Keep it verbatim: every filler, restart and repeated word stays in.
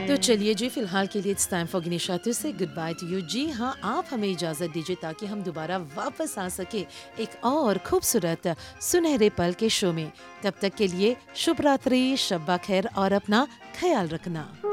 तो चलिए जी, फिलहाल के लिए इट्स टाइम फॉर गिनीशा टू से गुड बाय टू यू। जी हाँ, आप हमें इजाज़त दीजिए ताकि हम दोबारा वापस आ सके एक और खूबसूरत सुनहरे पल के शो में। तब तक के लिए शुभ रात्रि, शब्बा खैर और अपना ख्याल रखना।